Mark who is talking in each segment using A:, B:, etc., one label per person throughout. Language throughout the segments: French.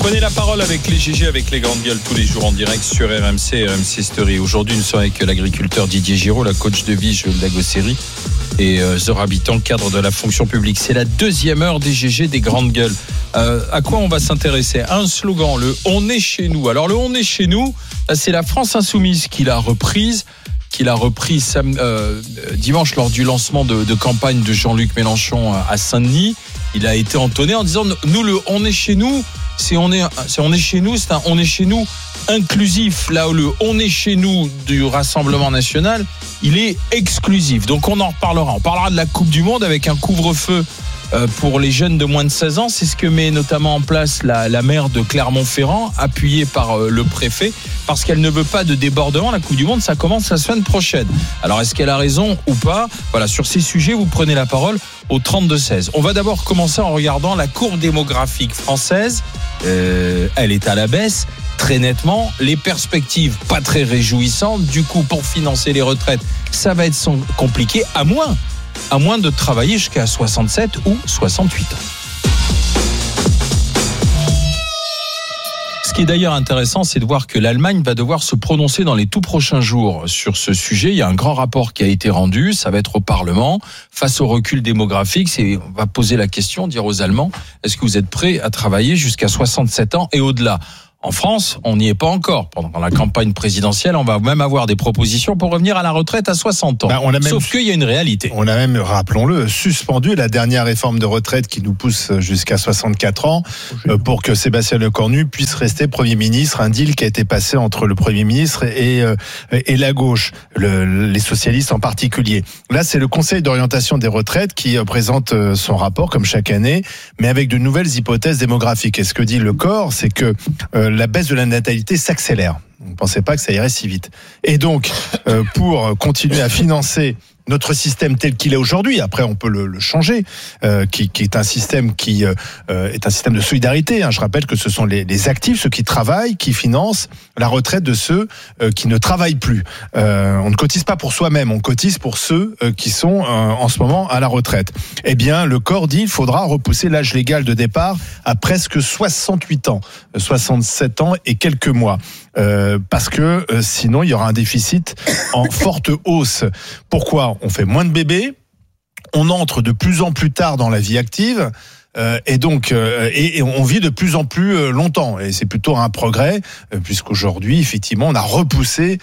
A: Prenez la parole avec les GG, avec les grandes gueules tous les jours en direct sur RMC et RMC Story. Aujourd'hui, nous sommes avec l'agriculteur Didier Giraud, la coach de vie Joël Dagosséry et Zora Habitant, cadre de la fonction publique. C'est la deuxième heure des GG des grandes gueules. À quoi on va s'intéresser? Un slogan, le « On est chez nous ». Alors le « On est chez nous », c'est la France Insoumise qui l'a reprise. Dimanche lors du lancement de campagne de Jean-Luc Mélenchon à Saint-Denis. Il a été entonné en disant « Nous, le « On est chez nous », c'est un « On est chez nous » inclusif. Là où le « On est chez nous » du Rassemblement National, il est exclusif. Donc on en reparlera. On parlera de la Coupe du Monde avec un couvre-feu pour les jeunes de moins de 16 ans. C'est ce que met notamment en place la maire de Clermont-Ferrand, appuyée par le préfet, parce qu'elle ne veut pas de débordement. La Coupe du Monde, ça commence la semaine prochaine. Alors, est-ce qu'elle a raison ou pas? Voilà, sur ces sujets, vous prenez la parole au 32-16. On va d'abord commencer en regardant la courbe démographique française. Elle est à la baisse, très nettement. Les perspectives, pas très réjouissantes. Du coup, pour financer les retraites, ça va être compliqué, à moins de travailler jusqu'à 67 ou 68 ans. Ce qui est d'ailleurs intéressant, c'est de voir que l'Allemagne va devoir se prononcer dans les tout prochains jours sur ce sujet. Il y a un grand rapport qui a été rendu, ça va être au Parlement. Face au recul démographique, on va poser la question, dire aux Allemands, est-ce que vous êtes prêts à travailler jusqu'à 67 ans et au-delà ? En France, on n'y est pas encore. Pendant la campagne présidentielle, on va même avoir des propositions pour revenir à la retraite à 60 ans. Sauf qu'il y a une réalité.
B: On a même, rappelons-le, suspendu la dernière réforme de retraite qui nous pousse jusqu'à 64 ans pour que Sébastien Lecornu puisse rester Premier ministre. Un deal qui a été passé entre le Premier ministre et la gauche, les socialistes en particulier. Là, c'est le Conseil d'orientation des retraites qui présente son rapport, comme chaque année, mais avec de nouvelles hypothèses démographiques. Et ce que dit le corps, c'est que la baisse de la natalité s'accélère. On ne pensait pas que ça irait si vite. Et donc, pour continuer à financer notre système tel qu'il est aujourd'hui, après on peut le changer, qui est un système qui est un système de solidarité. Je rappelle que ce sont les actifs, ceux qui travaillent, qui financent la retraite de ceux qui ne travaillent plus. On ne cotise pas pour soi-même, on cotise pour ceux qui sont en ce moment à la retraite. Eh bien, le corps dit qu'il faudra repousser l'âge légal de départ à presque 68 ans, 67 ans et quelques mois. Parce que sinon il y aura un déficit en forte hausse. Pourquoi ? On fait moins de bébés, on entre de plus en plus tard dans la vie active, et donc et on vit de plus en plus longtemps, et c'est plutôt un progrès, puisqu'aujourd'hui effectivement on a repoussé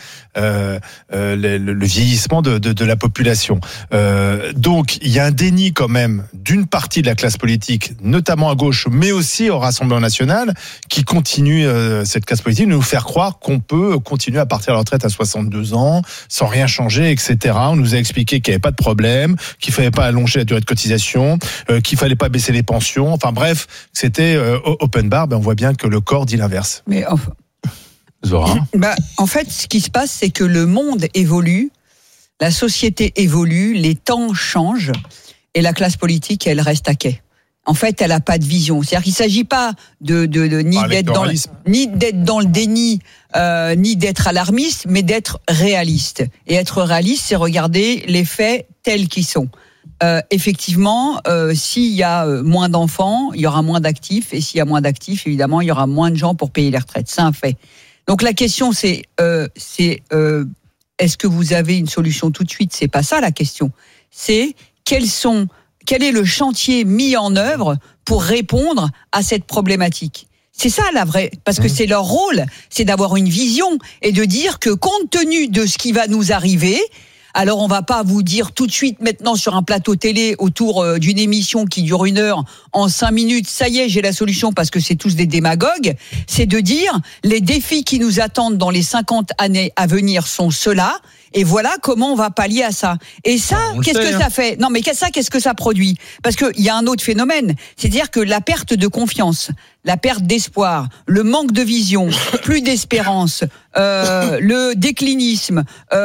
B: le vieillissement de la population. Donc il y a un déni quand même d'une partie de la classe politique, notamment à gauche, mais aussi au Rassemblement national, qui continue, cette classe politique, de nous faire croire qu'on peut continuer à partir à la retraite à 62 ans sans rien changer, etc. On nous a expliqué qu'il n'y avait pas de problème, qu'il fallait pas allonger la durée de cotisation, qu'il fallait pas baisser les pensions. Enfin bref, c'était open bar. On voit bien que le corps dit l'inverse.
C: Mais enfin,
A: Zora.
C: En fait, ce qui se passe, c'est que le monde évolue, la société évolue, les temps changent, et la classe politique, elle reste à quai. En fait, elle n'a pas de vision. C'est-à-dire qu'il ne s'agit pas ni d'être dans le déni, ni d'être alarmiste, mais d'être réaliste. Et être réaliste, c'est regarder les faits tels qu'ils sont. Effectivement, s'il y a moins d'enfants, il y aura moins d'actifs, et s'il y a moins d'actifs, évidemment, il y aura moins de gens pour payer les retraites. C'est un fait. Donc la question, c'est est-ce que vous avez une solution tout de suite ? C'est pas ça la question. C'est quel est le chantier mis en œuvre pour répondre à cette problématique ? C'est ça la vraie, parce que c'est leur rôle, c'est d'avoir une vision et de dire que compte tenu de ce qui va nous arriver, alors on va pas vous dire tout de suite maintenant sur un plateau télé autour d'une émission qui dure 1 heure, en 5 minutes, ça y est, j'ai la solution parce que c'est tous des démagogues. C'est de dire les défis qui nous attendent dans les 50 années à venir sont ceux-là. Et voilà comment on va pallier à ça. Et ça, ça fait ? Non, mais ça, qu'est-ce que ça produit ? Parce qu'il y a un autre phénomène. C'est-à-dire que la perte de confiance, la perte d'espoir, le manque de vision, plus d'espérance, le déclinisme,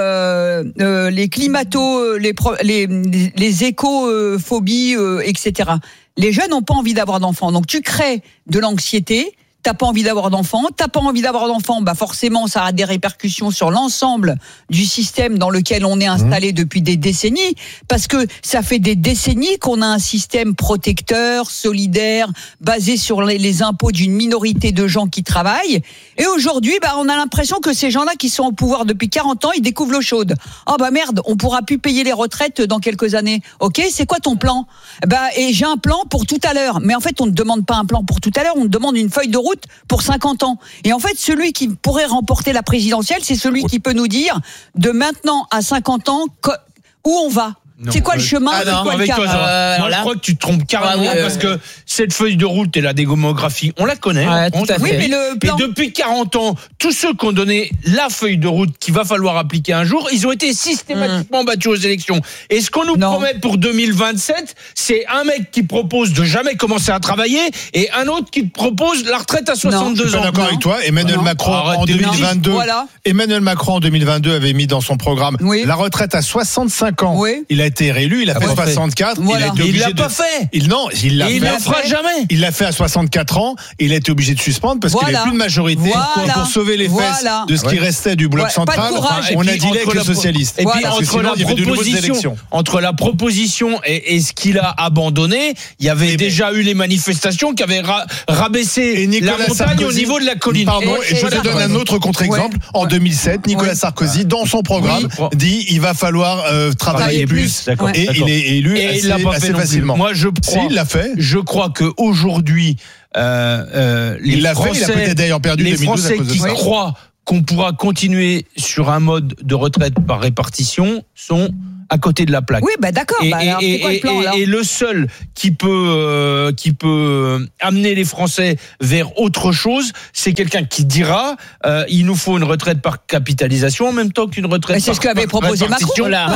C: les les écophobies, etc. Les jeunes n'ont pas envie d'avoir d'enfants. Donc tu crées de l'anxiété, t'as pas envie d'avoir d'enfants. T'as pas envie d'avoir d'enfants, bah forcément, ça a des répercussions sur l'ensemble du système dans lequel on est installé depuis des décennies, parce que ça fait des décennies qu'on a un système protecteur, solidaire, basé sur les impôts d'une minorité de gens qui travaillent. Et aujourd'hui, bah, on a l'impression que ces gens-là qui sont au pouvoir depuis 40 ans, ils découvrent l'eau chaude. Oh bah merde, on pourra plus payer les retraites dans quelques années. Ok, c'est quoi ton plan? Bah, et j'ai un plan pour tout à l'heure. Mais en fait, on ne demande pas un plan pour tout à l'heure, on demande une feuille de route pour 50 ans. Et en fait, celui qui pourrait remporter la présidentielle, c'est celui qui peut nous dire de maintenant à 50 ans où on va.
D: Non.
C: C'est quoi le chemin?
D: Ah non,
C: quoi
D: avec
C: le
D: toi,
C: cap?
D: moi, je crois que tu te trompes carrément parce que cette feuille de route et la démographie, on la connaît.
E: Tout à fait.
C: Oui, mais le plan...
D: Et depuis 40 ans, tous ceux qui ont donné la feuille de route qu'il va falloir appliquer un jour, ils ont été systématiquement battus aux élections. Et ce qu'on nous promet pour 2027, c'est un mec qui propose de jamais commencer à travailler et un autre qui propose la retraite à 62
B: ans. Je suis pas d'accord avec toi. Emmanuel Macron en 2022, Emmanuel Macron en 2022 avait mis dans son programme la retraite à 65 ans. Il a été réélu, il a fait 64.
C: Voilà.
D: Il l'a pas fait.
B: Il l'a fait.
D: Il le fera jamais.
B: Il l'a fait à 64 ans. Et il a été obligé de suspendre parce qu'il n'avait plus de majorité pour sauver les fesses de ce qui restait du bloc central. On a dit avec les socialistes.
D: Et puis entre la proposition et ce qu'il a abandonné, il y avait déjà eu les manifestations qui avaient rabaissé la montagne au niveau de la colline.
B: Pardon, et je te donne un autre contre-exemple. En 2007, Nicolas Sarkozy, dans son programme, dit il va falloir travailler plus. Et il est élu assez facilement.
D: Moi, je crois.
B: Si, il l'a fait.
D: Je crois qu'aujourd'hui, les Français,
B: il a peut-être d'ailleurs perdu
D: les
B: 2012
D: Français
B: à cause de
D: qui
B: ça.
D: croient qu'on pourra continuer sur un mode de retraite par répartition sont à côté de la plaque.
C: Oui, bah d'accord. Alors, c'est quoi le plan, alors ?
D: Et le seul qui peut amener les Français vers autre chose, c'est quelqu'un qui dira il nous faut une retraite par capitalisation en même temps qu'une retraite
C: c'est ce qu'avait proposé Macron là.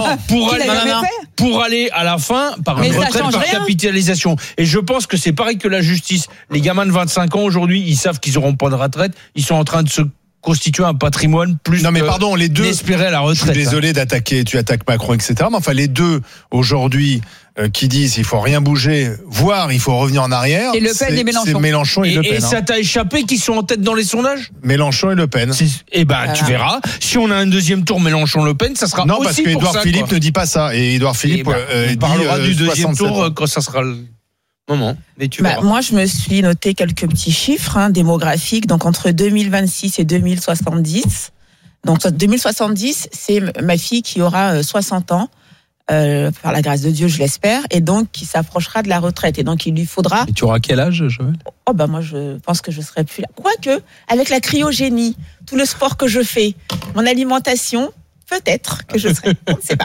D: Pour aller à la fin par une retraite par capitalisation. Et je pense que c'est pareil que la justice. Les gamins de 25 ans aujourd'hui, ils savent qu'ils n'auront pas de retraite. Ils sont en train de se constituer un patrimoine plus
B: les deux
D: d'espérer à la retraite.
B: Je suis désolé d'attaquer, tu attaques Macron, etc. Mais enfin, les deux, aujourd'hui, qui disent il faut rien bouger, voire il faut revenir en arrière.
C: Et Le Pen et Mélenchon.
B: C'est Mélenchon et Le Pen.
D: Et ça t'a échappé qu'ils sont en tête dans les sondages ?
B: Mélenchon et Le Pen.
D: Eh ben, tu verras. Si on a un deuxième tour Mélenchon-Le Pen, ça sera aussi pour ça.
B: Non, parce qu'Édouard Philippe ne dit pas ça. Et Édouard Philippe
D: on parlera du deuxième tour quand ça sera le moment. Mais tu verras.
E: Moi, je me suis noté quelques petits chiffres démographiques. Donc, entre 2026 et 2070. Donc, 2070, c'est ma fille qui aura 60 ans. Par la grâce de Dieu, je l'espère, et donc qui s'approchera de la retraite. Et donc, il lui faudra...
A: Et tu auras quel âge, Joël ?
E: Moi, je pense que je serai plus là. Quoique, avec la cryogénie, tout le sport que je fais, mon alimentation, peut-être que je serai... On ne sait pas.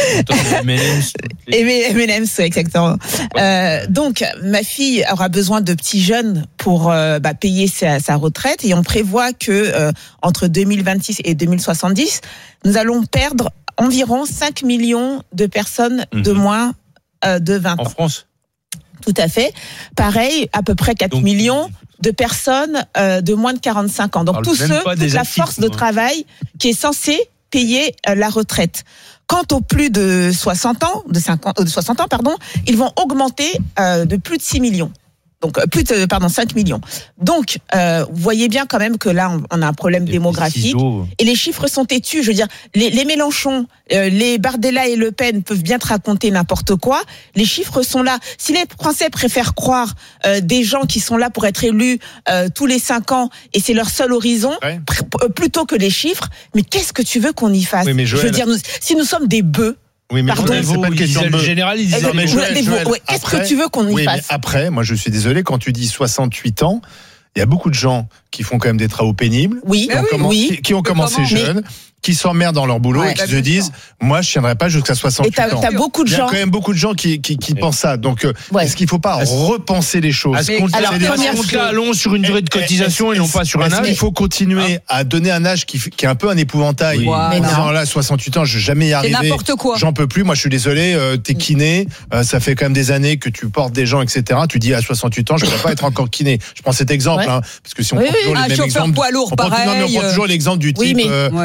E: M&M's, exactement. Donc, ma fille aura besoin de petits jeunes pour payer sa retraite, et on prévoit que entre 2026 et 2070, nous allons perdre environ 5 millions de personnes de moins de 20 ans.
D: En France ?
E: Tout à fait. Pareil, à peu près 4 millions de personnes de moins de 45 ans. Donc toute la force de travail qui est censée payer la retraite. Quant aux plus de 60 ans, ils vont augmenter de plus de 6 millions. Donc, 5 millions. Donc, vous voyez bien quand même que là, on a un problème démographique. Et les chiffres sont têtus. Je veux dire, les Mélenchon, les Bardella et Le Pen peuvent bien te raconter n'importe quoi. Les chiffres sont là. Si les Français préfèrent croire des gens qui sont là pour être élus tous les 5 ans, et c'est leur seul horizon, plutôt que les chiffres, mais qu'est-ce que tu veux qu'on y fasse ? Je veux dire, si nous sommes des bœufs,
B: oui, mais c'est pas une question de
D: général, ils disaient
E: qu'est-ce que tu veux qu'on y fasse ?
B: Mais après, moi je suis désolé, quand tu dis 68 ans, il y a beaucoup de gens qui font quand même des travaux pénibles, qui ont commencé jeunes, qui s'emmerdent dans leur boulot et qui se disent moi je tiendrai pas jusqu'à 68 ans.
E: T'as beaucoup de gens.
B: Il y a quand même beaucoup de gens qui pensent ça. Donc est-ce qu'il faut pas repenser les choses ?
D: Allons sur une durée de cotisation et non pas sur un âge.
B: Il faut continuer à donner un âge qui est un peu un épouvantail. En disant là 68 ans, je vais jamais y arriver.
C: C'est n'importe quoi.
B: J'en peux plus. Moi je suis désolé, t'es kiné, ça fait quand même des années que tu portes des gens, etc. Tu dis à 68 ans, je ne vais pas être encore kiné. Je prends cet exemple parce que si on prend toujours les mêmes exemples,
C: poids lourd, pareil.
B: On prend toujours l'exemple du type. Mais voilà, je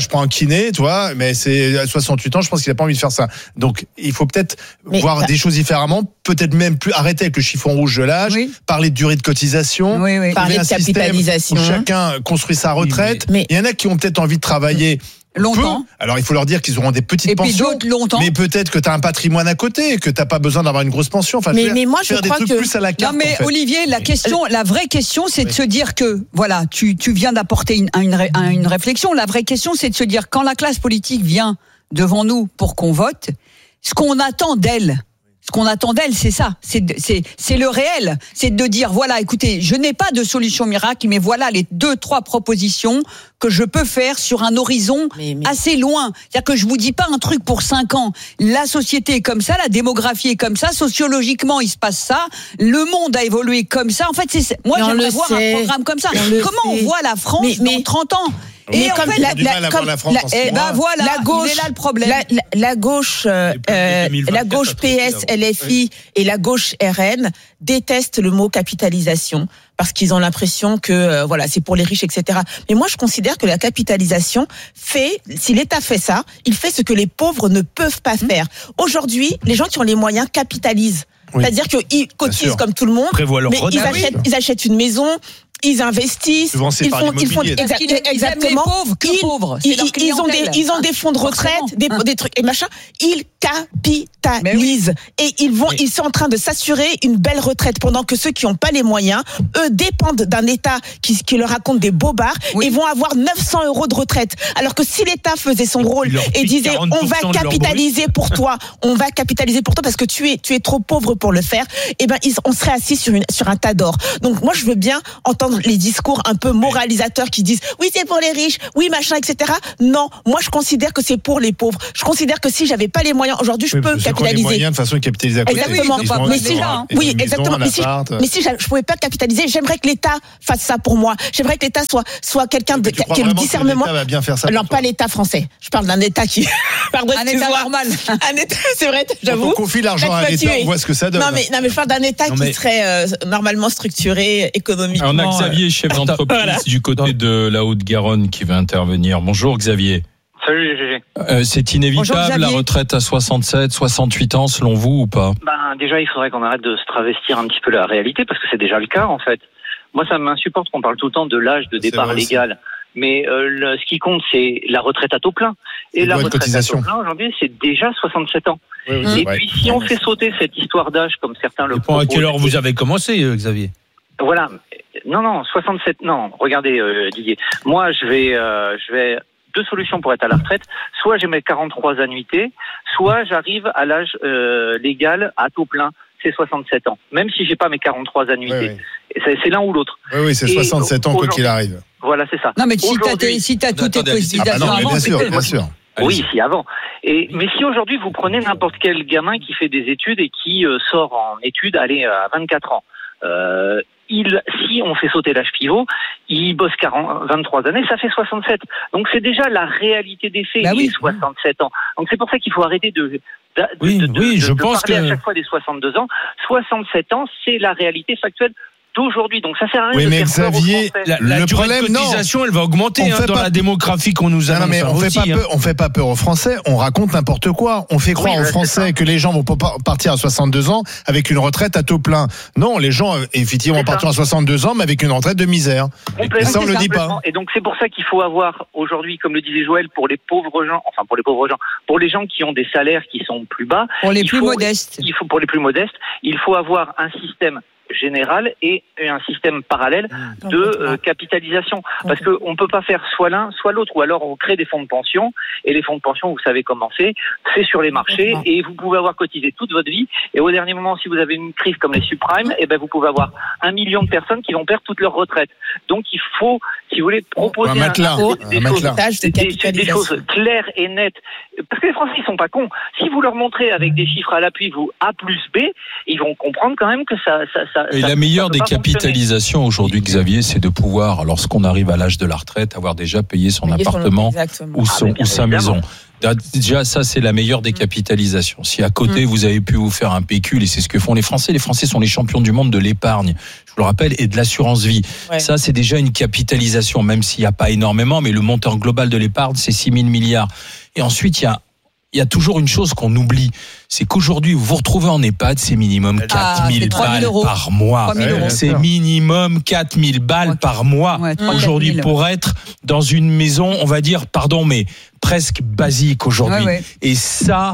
B: je prends un kiné, tu vois, mais c'est à 68 ans, je pense qu'il a pas envie de faire ça. Donc, il faut peut-être voir des choses différemment, peut-être même plus arrêter avec le chiffon rouge de l'âge, parler de durée de cotisation,
E: parler de capitalisation.
B: Où chacun construit sa retraite. Mais il y en a qui ont peut-être envie de travailler longtemps. Alors il faut leur dire qu'ils auront des petites pensions, mais peut-être que tu as un patrimoine à côté, que tu n'as pas besoin d'avoir une grosse pension. Enfin,
E: mais moi je crois que
B: plus à la carte,
C: non mais Olivier, la vraie question c'est de se dire que voilà, tu viens d'apporter une réflexion. La vraie question c'est de se dire quand la classe politique vient devant nous pour qu'on vote, ce qu'on attend d'elle, c'est ça, c'est le réel, c'est de dire voilà, écoutez, je n'ai pas de solution miracle, mais voilà les 2-3 propositions que je peux faire sur un horizon assez loin. C'est-à-dire que je vous dis pas un truc pour 5 ans. La société est comme ça, la démographie est comme ça, sociologiquement il se passe ça, le monde a évolué comme ça. En fait, moi j'aimerais voir un programme comme ça. Comment on voit la France dans 30 ans?
E: Et comme la gauche,
C: il est là le problème.
E: La gauche PS, LFI et la gauche RN détestent le mot capitalisation parce qu'ils ont l'impression que voilà, c'est pour les riches, etc. Mais moi, je considère que la capitalisation si l'État fait ça, il fait ce que les pauvres ne peuvent pas faire. Aujourd'hui, les gens qui ont les moyens capitalisent. C'est-à-dire qu'ils cotisent comme tout le monde, mais ils achètent une maison. Ils investissent, ils font exactement. Ils ont des fonds de retraite, des trucs et machin. Ils capitalisent et ils sont en train de s'assurer une belle retraite pendant que ceux qui n'ont pas les moyens, eux dépendent d'un État qui leur raconte des bobards et vont avoir 900 € de retraite. Alors que si l'État faisait son rôle et disait on va capitaliser pour toi, parce que tu es trop pauvre pour le faire, et ben on serait assis sur un tas d'or. Donc moi je veux bien entendre les discours un peu moralisateurs qui disent oui c'est pour les riches, oui machin, etc. Non, moi je considère que c'est pour les pauvres. Je considère que si j'avais pas les moyens aujourd'hui, je peux capitaliser. Les
B: moyens de façon capitaliser à côté.
E: Exactement. Exactement. Mais si je pouvais pas capitaliser, j'aimerais que l'État fasse ça pour moi. J'aimerais que l'État soit quelqu'un qui ait le discernement.
B: L'État va bien faire ça.
E: Non, pas l'État français. Je parle d'un État qui
C: un État normal.
E: Un État, c'est vrai, j'avoue.
B: On confie l'argent à l'État, on voit ce que ça donne.
E: Non mais je parle d'un État qui serait normalement structuré économiquement.
A: On a Xavier, chef d'entreprise du côté de la Haute-Garonne, qui va intervenir. Bonjour Xavier.
F: Salut GG.
A: C'est inévitable la retraite à 67, 68 ans selon vous ou pas?
F: Déjà il faudrait qu'on arrête de se travestir un petit peu la réalité parce que c'est déjà le cas en fait. Moi ça m'insupporte qu'on parle tout le temps de l'âge de départ légal. Mais ce qui compte c'est la retraite à taux plein. Et la retraite à taux plein aujourd'hui c'est déjà 67 ans. Et puis si on fait sauter cette histoire d'âge comme certains le proposent.
D: À quelle heure vous avez commencé Xavier?
F: Voilà. Non, 67. Non, regardez Didier. Moi, je vais 2 solutions pour être à la retraite. Soit j'ai mes 43 annuités, soit j'arrive à l'âge légal à taux plein. C'est 67 ans. Même si j'ai pas mes 43 annuités. C'est l'un ou l'autre.
B: Oui, c'est 67 ans quoi qu'il arrive.
F: Voilà, c'est ça.
C: Non, mais si t'as toutes tes cotisations avant,
B: bien sûr.
F: Oui, si avant. Mais si aujourd'hui vous prenez n'importe quel gamin qui fait des études et qui sort en études, à 24 ans. Si on fait sauter l'âge pivot, il bosse 23 années, ça fait 67. Donc c'est déjà la réalité des faits, 67 ans. Donc c'est pour ça qu'il faut arrêter de parler à chaque fois des 62 ans. 67 ans, c'est la réalité factuelle d'aujourd'hui. Donc ça sert à rien de faire
B: Xavier,
D: la durée de cotisation, elle va augmenter dans la démographie qu'on nous annonce.
B: Non, mais on fait pas peur aux Français, on raconte n'importe quoi. On fait croire aux Français que les gens vont pas partir à 62 ans avec une retraite à taux plein. Non, les gens effectivement partiront à 62 ans mais avec une retraite de misère. Et ça on le dit pas.
F: Et donc c'est pour ça qu'il faut avoir aujourd'hui, comme le disait Joël, pour les pauvres gens, pour les gens qui ont des salaires qui sont plus bas,
C: pour les plus modestes,
F: il faut avoir un système général et un système parallèle de capitalisation. Parce qu'on ne peut pas faire soit l'un, soit l'autre. Ou alors on crée des fonds de pension. Et les fonds de pension, vous savez comment c'est sur les marchés. Et vous pouvez avoir cotisé toute votre vie. Et au dernier moment, si vous avez une crise comme les subprimes, vous pouvez avoir 1 million de personnes qui vont perdre toute leur retraite. Donc il faut, si vous voulez, proposer des choses claires et nettes. Parce que les Français, ils sont pas cons. Si vous leur montrez avec des chiffres à l'appui, A plus B, ils vont comprendre quand même que ça
A: et la meilleure des capitalisations aujourd'hui, Xavier, c'est de pouvoir, lorsqu'on arrive à l'âge de la retraite, avoir déjà payé son appartement ou sa maison. Déjà, ça, c'est la meilleure des capitalisations. Si à côté, vous avez pu vous faire un pécule, et c'est ce que font les Français. Les Français sont les champions du monde de l'épargne, je vous le rappelle, et de l'assurance vie. Ouais. Ça, c'est déjà une capitalisation, même s'il n'y a pas énormément, mais le montant global de l'épargne, c'est 6 000 milliards. Et ensuite, il y a toujours une chose qu'on oublie, c'est qu'aujourd'hui, vous vous retrouvez en EHPAD, c'est minimum 4 000 balles par mois. C'est minimum 4 000 balles par mois. Ouais, aujourd'hui, pour être dans une maison, on va dire, pardon, mais presque basique aujourd'hui. Ouais. Et ça,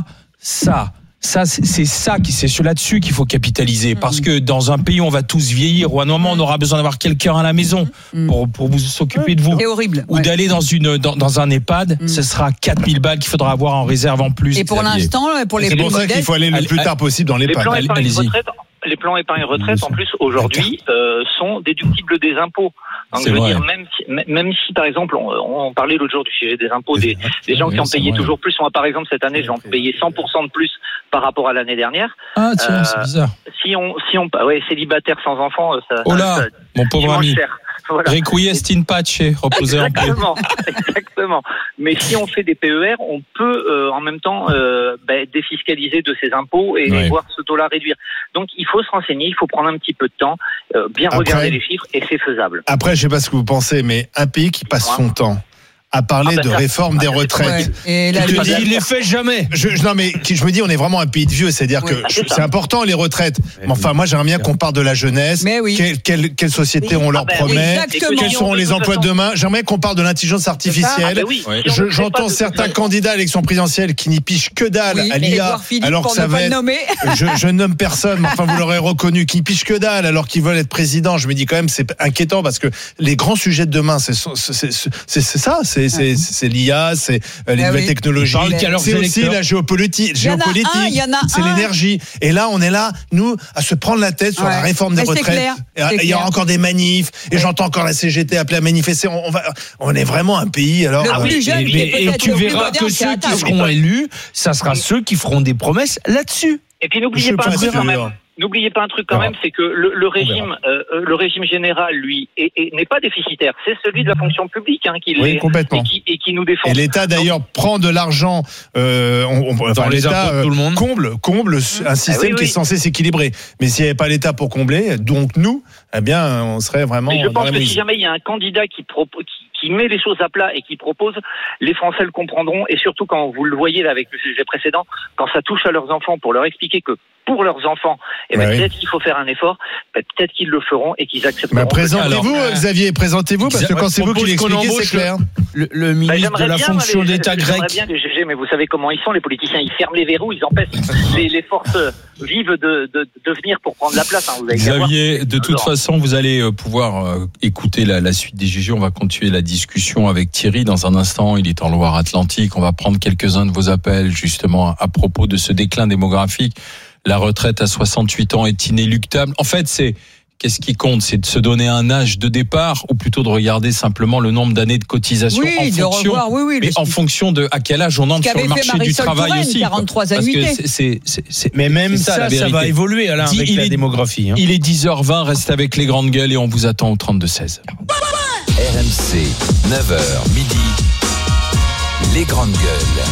A: c'est là-dessus qu'il faut capitaliser. Parce que dans un pays où on va tous vieillir, ou à un moment on aura besoin d'avoir quelqu'un à la maison pour vous s'occuper de vous.
C: C'est horrible.
A: Ou d'aller dans un EHPAD, ce sera 4 000 balles qu'il faudra avoir en réserve en plus.
C: Et pour l'instant, pour les
B: c'est pour ça qu'il faut aller le plus tard possible dans l'EHPAD.
F: Les plans épargne-retraite, en plus, aujourd'hui, sont déductibles des impôts. Donc, je veux dire, même si, par exemple, on parlait l'autre jour du sujet des impôts, des gens qui ont payé toujours plus. Moi, par exemple, cette année, j'ai payé 100% de plus par rapport à l'année dernière.
A: Ah, tiens, c'est bizarre.
F: Célibataire sans enfant, ça.
A: Oh là, mon pauvre ami.
F: Cher. Voilà.
A: Requiesce in pace, reposer en paix.
F: Exactement. Mais si on fait des PER, on peut en même temps défiscaliser de ses impôts et voir ce taux-là réduire. Donc il faut se renseigner, il faut prendre un petit peu de temps, regarder les chiffres et c'est faisable.
B: Après, je sais pas ce que vous pensez, mais un pays qui passe son temps à parler de réforme des retraites.
D: Et là, il les fait jamais.
B: Je me dis, on est vraiment un pays de vieux, c'est-à-dire que c'est important les retraites. Mais enfin, moi, j'aimerais bien qu'on parle de la jeunesse. Quelle société on leur promet, quels seront les emplois de demain. J'aimerais qu'on parle de l'intelligence artificielle. J'entends certains candidats à l'élection présidentielle qui n'y pichent que dalle à l'IA, alors que ça va être. Je nomme personne, mais enfin, vous l'aurez reconnu, qui pichent que dalle alors qu'ils veulent être président. Je me dis quand même, c'est inquiétant parce que les grands sujets de demain, c'est ça. C'est l'IA, c'est les nouvelles technologies, c'est aussi la géopolitique, c'est l'énergie. Et là, on est là, nous, à se prendre la tête sur la réforme des retraites. Il y aura encore des manifs, et j'entends encore la CGT appeler à manifester. On est vraiment un pays. Alors,
D: et tu verras que ceux qui seront élus, ça sera ceux qui feront des promesses là-dessus.
F: Et puis n'oubliez pas un truc quand même. N'oubliez pas un truc quand même, c'est que le régime général, lui, n'est pas déficitaire. C'est celui de la fonction publique
B: complètement.
F: Et qui nous défend.
B: Et l'État d'ailleurs prend de l'argent. L'État comble un système qui est censé s'équilibrer. Mais s'il n'y avait pas l'État pour combler, donc nous, eh bien, on serait vraiment.
F: Mais je pense que si jamais il y a un candidat qui met les choses à plat et qui propose, les Français le comprendront. Et surtout quand vous le voyez là avec le sujet précédent, quand ça touche à leurs enfants, pour leur expliquer que pour leurs enfants, peut-être qu'il faut faire un effort, peut-être qu'ils le feront et qu'ils accepteront.
B: Présentez-vous, Xavier, présentez-vous, parce que quand c'est vous qui l'expliquez, c'est clair.
D: Le ministre de la fonction d'État grec.
F: Bien que GG, mais vous savez comment ils sont, les politiciens, ils ferment les verrous, ils empêchent les forces vives de venir pour prendre la place.
A: Xavier, de toute façon, vous allez pouvoir écouter la suite des GG. On va continuer la discussion avec Thierry dans un instant. Il est en Loire-Atlantique. On va prendre quelques-uns de vos appels, justement, à propos de ce déclin démographique. La retraite à 68 ans est inéluctable. En fait, qu'est-ce qui compte? C'est de se donner un âge de départ ou plutôt de regarder simplement le nombre d'années de cotisation en fonction de à quel âge on entre sur le marché du travail aussi.
C: 43 annuités.
D: Mais même ça va évoluer Alain, avec la démographie.
A: Il est 10h20, reste avec les grandes gueules et on vous attend au 32-16.
G: RMC, 9h midi, les grandes gueules.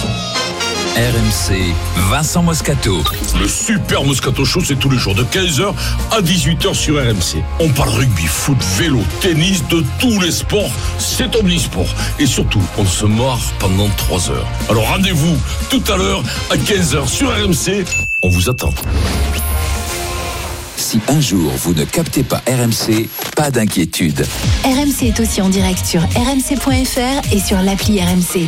G: RMC, Vincent Moscato.
H: Le super Moscato Show, c'est tous les jours de 15h à 18h sur RMC. On parle rugby, foot, vélo, tennis, de tous les sports. C'est omnisport. Et surtout, on se marre pendant 3 heures. Alors rendez-vous tout à l'heure à 15h sur RMC. On vous attend.
G: Si un jour vous ne captez pas RMC, pas d'inquiétude.
I: RMC est aussi en direct sur rmc.fr et sur l'appli RMC.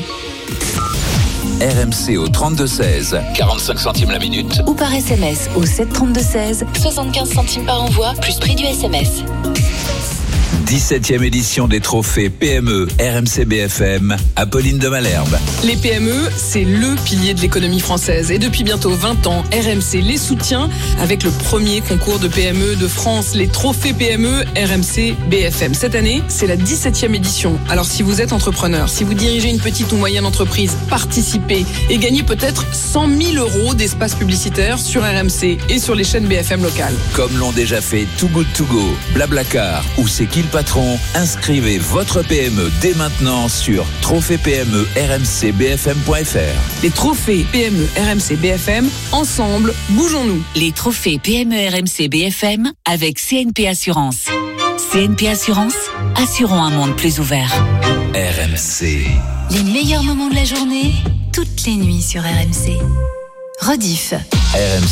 G: RMC au 32-16, 45 centimes la minute.
I: Ou par SMS au 732-16, 75 centimes par envoi, plus prix du SMS.
G: 17e édition des trophées PME RMC BFM, Apolline de Malherbe.
J: Les PME, c'est le pilier de l'économie française. Et depuis bientôt 20 ans, RMC les soutient avec le premier concours de PME de France, les trophées PME RMC BFM. Cette année, c'est la 17e édition. Alors si vous êtes entrepreneur, si vous dirigez une petite ou moyenne entreprise, participez et gagnez peut-être 100 000 € d'espace publicitaire sur RMC et sur les chaînes BFM locales.
G: Comme l'ont déjà fait Too Good To Go, Blablacar ou C'est qui le patron, inscrivez votre PME dès maintenant sur trophée-PME-RMC-BFM.fr.
J: Les trophées PME RMC BFM, ensemble, bougeons-nous.
I: Les trophées PME RMC BFM avec CNP Assurance. CNP Assurance, assurons un monde plus ouvert.
G: RMC.
I: Les meilleurs moments de la journée, toutes les nuits sur RMC. Rediff.
G: RMC.